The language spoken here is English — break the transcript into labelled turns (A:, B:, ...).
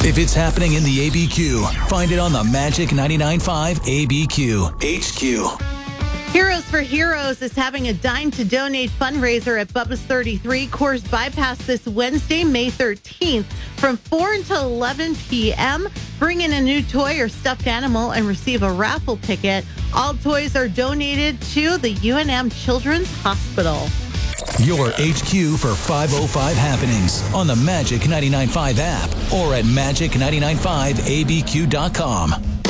A: If it's happening in the ABQ, find it on the Magic 99.5 ABQ HQ.
B: Heroes for Heroes is having a Dine to Donate fundraiser at Bubba's 33 Coors Bypass this Wednesday, May 13th from 4 until 11 p.m. Bring in a new toy or stuffed animal and receive a raffle ticket. All toys are donated to the UNM Children's Hospital.
A: Your HQ for 505 happenings on the Magic 99.5 app or at magic995abq.com.